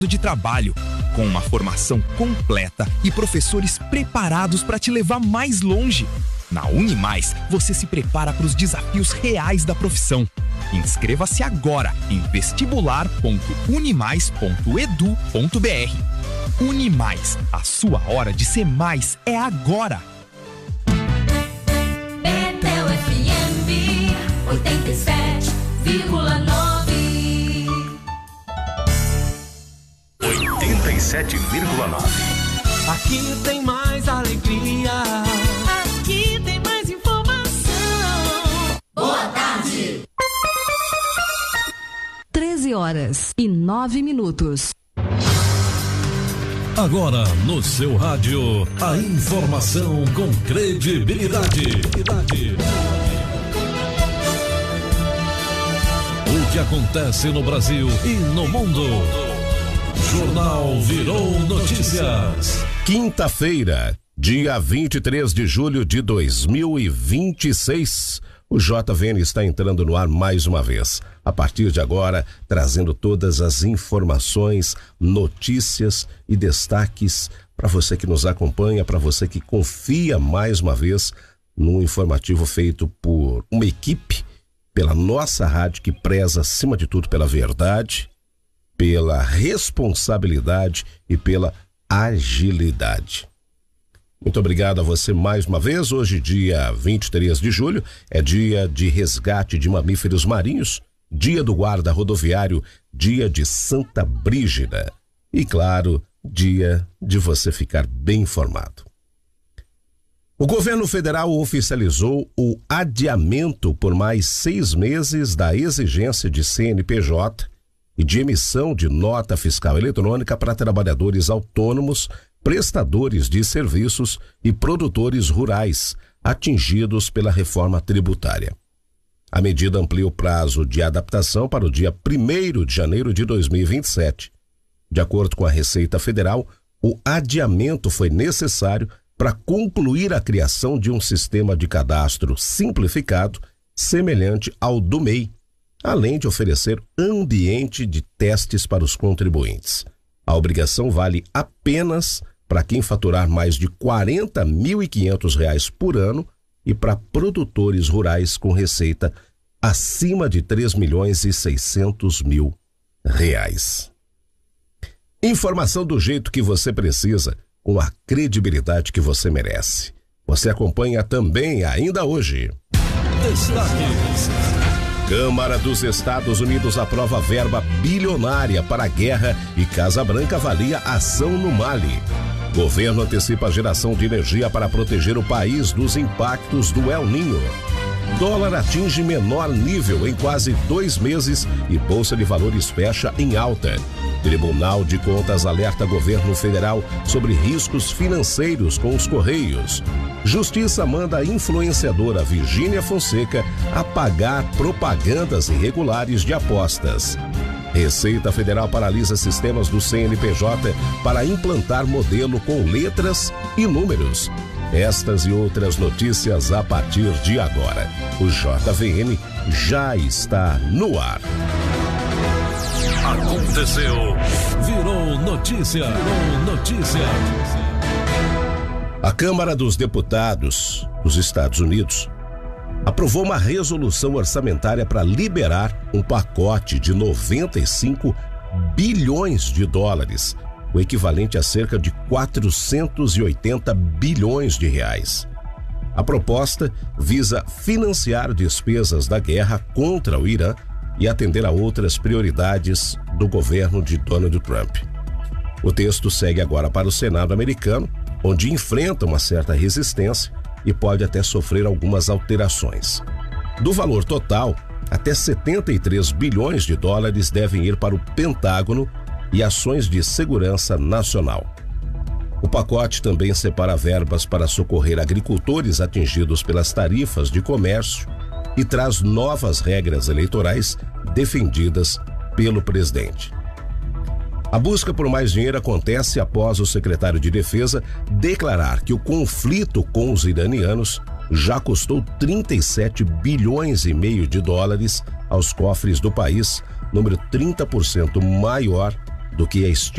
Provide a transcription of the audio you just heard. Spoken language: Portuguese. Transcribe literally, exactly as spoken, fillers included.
de trabalho, com uma formação completa e professores preparados para te levar mais longe. Na Unimais, você se prepara para os desafios reais da profissão. Inscreva-se agora em vestibular ponto unimais ponto edu ponto br. Unimais, a sua hora de ser mais é agora. Betel F M oitenta e sete vírgula nove. oitenta e sete vírgula nove. Aqui tem mais alegria. Aqui tem mais informação. Boa tarde. treze horas e nove minutos. Agora no seu rádio, a informação com credibilidade. O que acontece no Brasil e no mundo. Jornal Virou Notícias. Quinta-feira, dia vinte e três de julho de dois mil e vinte e seis. O J V N está entrando no ar mais uma vez. A partir de agora, trazendo todas as informações, notícias e destaques para você que nos acompanha, para você que confia mais uma vez num informativo feito por uma equipe, pela nossa rádio que preza acima de tudo pela verdade, pela responsabilidade e pela agilidade. Muito obrigado a você mais uma vez. Hoje, dia vinte e três de julho, é dia de resgate de mamíferos marinhos, dia do guarda rodoviário, dia de Santa Brígida e, claro, dia de você ficar bem informado. O governo federal oficializou o adiamento por mais seis meses da exigência de C N P J e de emissão de nota fiscal eletrônica para trabalhadores autônomos, prestadores de serviços e produtores rurais atingidos pela reforma tributária. A medida amplia o prazo de adaptação para o dia primeiro de janeiro de dois mil e vinte e sete. De acordo com a Receita Federal, o adiamento foi necessário para concluir a criação de um sistema de cadastro simplificado semelhante ao do M E I, além de oferecer ambiente de testes para os contribuintes. A obrigação vale apenas para quem faturar mais de quarenta mil e quinhentos reais por ano e para produtores rurais com receita acima de três milhões e seiscentos mil reais. Informação do jeito que você precisa, com a credibilidade que você merece. Você acompanha também ainda hoje. Destaques. Câmara dos Estados Unidos aprova verba bilionária para a guerra e Casa Branca avalia ação no Mali. Governo antecipa a geração de energia para proteger o país dos impactos do El Niño. Dólar atinge menor nível em quase dois meses e Bolsa de Valores fecha em alta. Tribunal de Contas alerta governo federal sobre riscos financeiros com os Correios. Justiça manda a influenciadora Virgínia Fonseca apagar propagandas irregulares de apostas. Receita Federal paralisa sistemas do C N P J para implantar modelo com letras e números. Estas e outras notícias a partir de agora. O J V N já está no ar. Aconteceu. Virou notícia. Virou notícia. A Câmara dos Deputados dos Estados Unidos aprovou uma resolução orçamentária para liberar um pacote de noventa e cinco bilhões de dólares, o equivalente a cerca de quatrocentos e oitenta bilhões de reais. A proposta visa financiar despesas da guerra contra o Irã e atender a outras prioridades do governo de Donald Trump. O texto segue agora para o Senado americano, onde enfrenta uma certa resistência e pode até sofrer algumas alterações. Do valor total, até setenta e três bilhões de dólares devem ir para o Pentágono e ações de segurança nacional. O pacote também separa verbas para socorrer agricultores atingidos pelas tarifas de comércio e traz novas regras eleitorais defendidas pelo presidente. A busca por mais dinheiro acontece após o secretário de Defesa declarar que o conflito com os iranianos já custou trinta e sete bilhões e meio de dólares aos cofres do país, número trinta por cento maior do que a